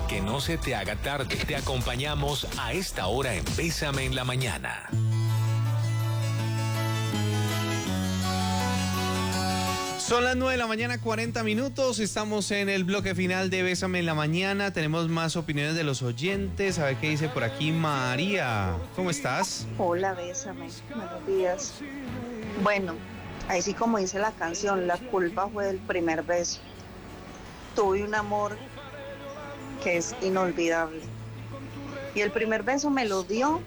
que no se te haga tarde. Te acompañamos a esta hora en Bésame en la Mañana. Son las 9 de la mañana, 40 minutos. Estamos en el bloque final de Bésame en la Mañana. Tenemos más opiniones de los oyentes. A ver qué dice por aquí María. ¿Cómo estás? Hola, Bésame. Buenos días. Bueno, ahí sí como dice la canción, la culpa fue del primer beso. Tuve un amor que es inolvidable. Y el primer beso me lo dio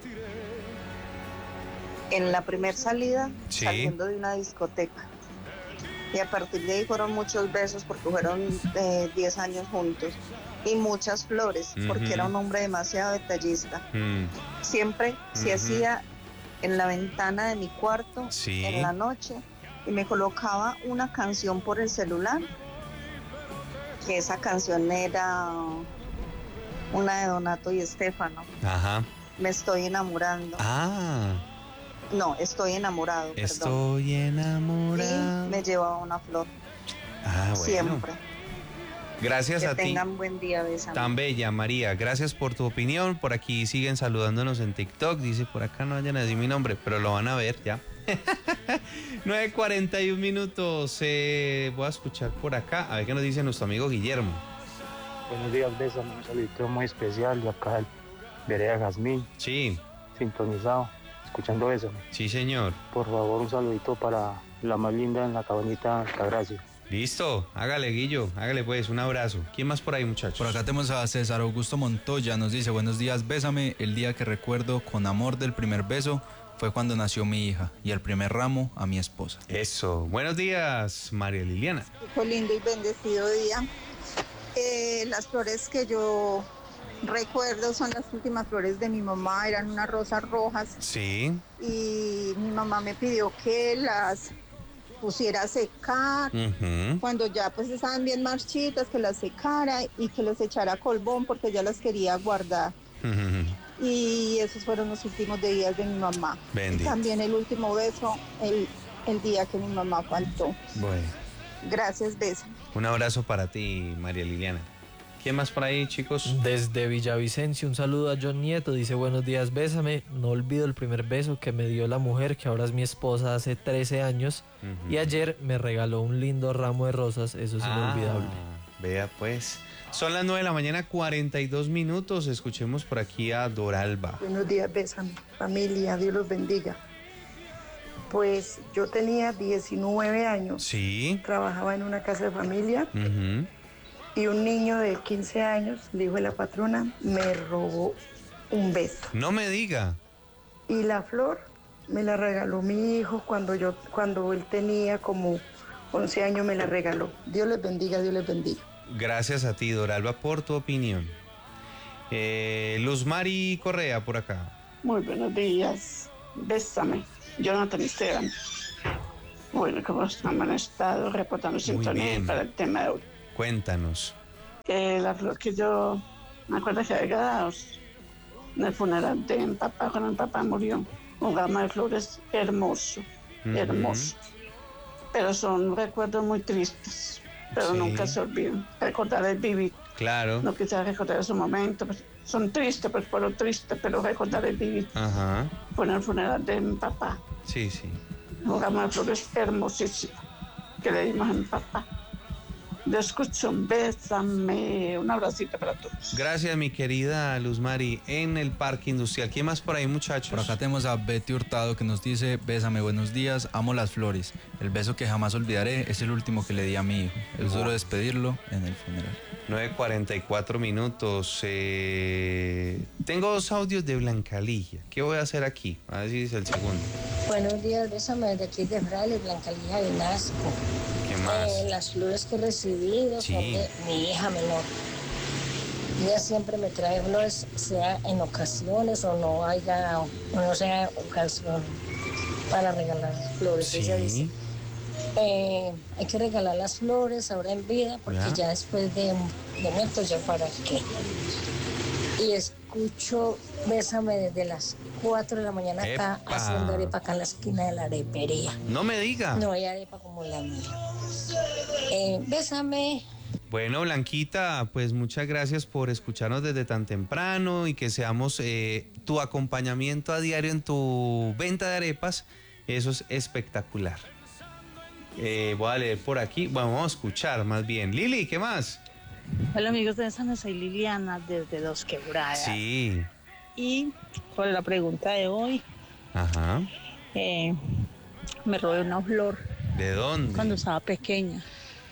en la primer salida, Sí. saliendo de una discoteca. Y a partir de ahí fueron muchos besos porque fueron 10 años juntos. Y muchas flores, porque era un hombre demasiado detallista. Siempre se hacía en la ventana de mi cuarto, Sí. en la noche, y me colocaba una canción por el celular, que esa canción era una de Donato y Estefano. Ajá. Me estoy enamorando. No, estoy enamorado, perdón. Estoy enamorado. Y me llevaba una flor. Bueno. Siempre. Gracias a Que ti. tengan buen día, Bésame. Tan bella, María. Gracias por tu opinión. Por aquí siguen saludándonos en TikTok. Dice, por acá no vayan a decir mi nombre, pero lo van a ver ya. 9:41 minutos. Voy a escuchar por acá. A ver qué nos dice nuestro amigo Guillermo. Buenos días, Bésame. Un saludito muy especial de acá del Vereda Jazmín. Sí. Sintonizado, escuchando Bésame. Sí, señor. Por favor, un saludito para la más linda en la cabañita Altagracia. Listo, hágale, Guillo, hágale pues, un abrazo. ¿Quién más por ahí, muchachos? Por acá tenemos a César Augusto Montoya, nos dice, buenos días, Bésame, el día que recuerdo con amor del primer beso fue cuando nació mi hija y el primer ramo a mi esposa. Eso, buenos días, María Liliana. Fue lindo y bendecido día. Las flores que yo recuerdo son las últimas flores de mi mamá, eran unas rosas rojas. Sí. Y mi mamá me pidió que las pusiera a secar, cuando ya pues estaban bien marchitas, que las secara y que les echara colbón porque ya las quería guardar. Y esos fueron los últimos días de mi mamá. Bendito. Y también el último beso, el día que mi mamá faltó. Bueno. Gracias, beso. Un abrazo para ti, María Liliana. ¿Quién más por ahí, chicos? Desde Villavicencio, un saludo a John Nieto. Dice, buenos días, Bésame. No olvido el primer beso que me dio la mujer, que ahora es mi esposa, hace 13 años. Y ayer me regaló un lindo ramo de rosas. Eso es inolvidable. Vea pues. Son las 9 de la mañana, 42 minutos. Escuchemos por aquí a Doralba. Buenos días, Bésame. Familia, Dios los bendiga. Pues yo tenía 19 años. Sí. Trabajaba en una casa de familia. Y un niño de 15 años, el hijo de la patrona, me robó un beso. No me diga. Y la flor me la regaló mi hijo cuando él tenía como 11 años, me la regaló. Dios les bendiga, Dios les bendiga. Gracias a ti, Doralba, por tu opinión. Luz Mari Correa, por acá. Muy buenos días. Bésame. Jonathan Esteban. Bueno, como han estado reportando sintonía para el tema de hoy. Cuéntanos. La flor que yo me acuerdo que había dado en el funeral de mi papá, cuando mi papá murió, un ramo de flores hermoso, hermoso. Pero son recuerdos muy tristes, pero nunca se olvidan. Recordar el vivir. Claro. No quisiera recordar ese momento, pues, son tristes, pues por lo triste, pero recordar el vivir. Fue en el funeral de mi papá. Sí, sí. Un ramo de flores hermosísimo que le dimos a mi papá. Yo escucho, Bésame. Un abracito para todos. Gracias, mi querida Luz Mari, en el Parque Industrial. ¿Quién más por ahí, muchachos? Por acá tenemos a Betty Hurtado que nos dice, Bésame, buenos días, amo las flores. El beso que jamás olvidaré es el último que le di a mi hijo. Es duro despedirlo en el funeral. 9:44 minutos. Tengo 2 audios de Blanca Ligia. ¿Qué voy a hacer aquí? A ver si es el segundo. Buenos días, Bésame, desde aquí de Frailes, Blanca Ligia de Nasco. ¿Qué más? Las flores que he recibido son de mi hija menor. Ella siempre me trae flores, sea en ocasiones o no sea ocasión para regalar flores. Ella dice, hay que regalar las flores ahora en vida, porque ya después de muertos ya para qué. Y escucho Bésame desde las 4 de la mañana acá, haciendo arepa acá en la esquina de la arepería. No me diga. No hay arepa como la mía. Bésame. Bueno, Blanquita, pues muchas gracias por escucharnos desde tan temprano y que seamos tu acompañamiento a diario en tu venta de arepas. Eso es espectacular. Voy a leer por aquí, vamos a escuchar más bien. Lili, ¿qué más? Hola amigos de Bésame, soy Liliana desde Dos Quebradas. Sí. Y sobre la pregunta de hoy, Ajá. me robé una flor. ¿De dónde? Cuando estaba pequeña.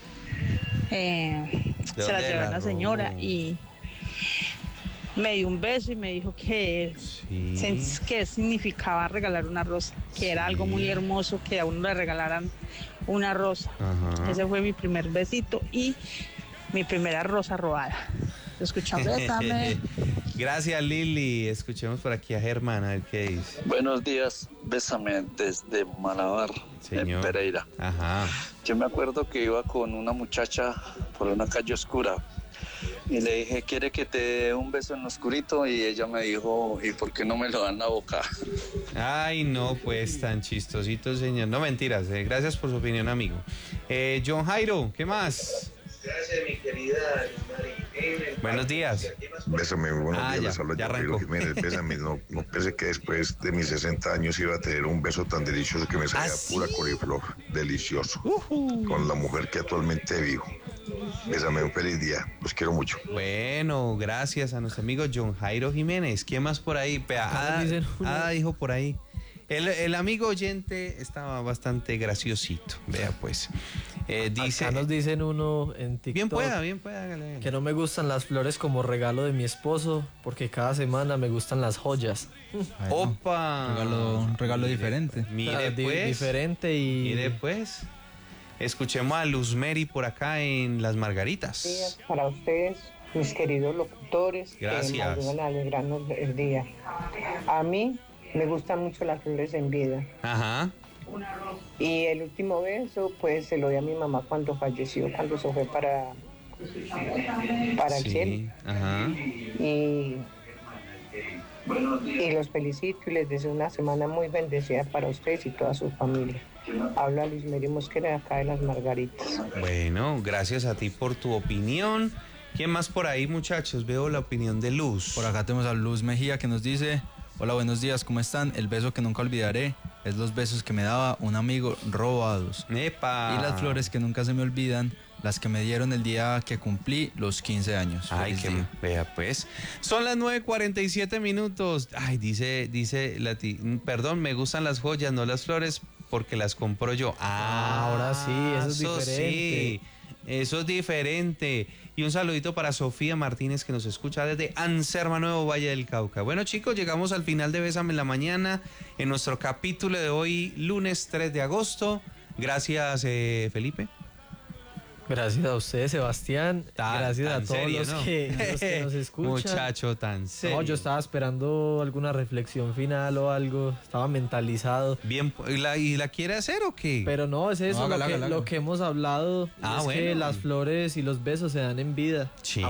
Se la llevé a una señora y me dio un beso y me dijo que significaba regalar una rosa, que era algo muy hermoso que a uno le regalaran una rosa. Ajá. Ese fue mi primer besito y mi primera rosa robada. Escuchamos, Bésame. Gracias, Lili. Escuchemos por aquí a Germán, a ver qué dice. Buenos días, Bésame desde Malabar, en Pereira. Ajá. Yo me acuerdo que iba con una muchacha por una calle oscura y le dije, ¿quiere que te dé un beso en lo oscurito? Y ella me dijo, ¿y por qué no me lo dan en la boca? Ay, no, pues tan chistosito, señor. No, mentiras. Gracias por su opinión, amigo. John Jairo, ¿qué más? Gracias, mi querida Mari. Buenos días. Bésame, muy buenos días. Les habla ya John Jairo Jiménez. Bésame, no pensé que después de mis 60 años iba a tener un beso tan delicioso que me salía pura coliflor. Delicioso. Con la mujer que actualmente vivo. Bésame, un feliz día. Los quiero mucho. Bueno, gracias a nuestro amigo John Jairo Jiménez. ¿Quién más por ahí? Ada dijo por ahí. El amigo oyente estaba bastante graciosito. Vea pues. Dice, acá nos dicen uno en TikTok. Bien pueda, hágale. Que no me gustan las flores como regalo de mi esposo, porque cada semana me gustan las joyas. Bueno, ¡Opa! Un regalo diferente. Mire pues. Diferente y... Mire pues. Escuchemos a Luz Mary por acá en Las Margaritas. Buenos días para ustedes, mis queridos locutores. Gracias. Que me ayudan a alegrarnos el día. A mí me gustan mucho las flores en vida. Ajá. Y el último beso, pues se lo di a mi mamá cuando falleció, cuando se fue para el cielo. Ajá. Y los felicito y les deseo una semana muy bendecida para ustedes y toda su familia. Habla Luis Meri Mosquera de acá de Las Margaritas. Bueno, gracias a ti por tu opinión. ¿Quién más por ahí, muchachos? Veo la opinión de Luz. Por acá tenemos a Luz Mejía que nos dice: hola, buenos días, ¿cómo están? El beso que nunca olvidaré es los besos que me daba un amigo robados. ¡Epa! Y las flores que nunca se me olvidan, las que me dieron el día que cumplí los 15 años. Ay, Feliz que día. vea pues. Son las 9:47 minutos. Ay, dice perdón, me gustan las joyas, no las flores, porque las compro yo. Ahora sí, eso es diferente. Sí, eso es diferente. Y un saludito para Sofía Martínez, que nos escucha desde Anserma, Nuevo Valle del Cauca. Bueno, chicos, llegamos al final de Bésame en la Mañana, en nuestro capítulo de hoy, lunes 3 de agosto. Gracias, Felipe. Gracias a usted, Sebastián. Gracias a todos los que nos escuchan. Muchacho tan serio. No, yo estaba esperando alguna reflexión final o algo. Estaba mentalizado. Bien, ¿y la quiere hacer o qué? Pero no, es eso, No, hágala. lo que hemos hablado. Es que las flores y los besos se dan en vida. Sí.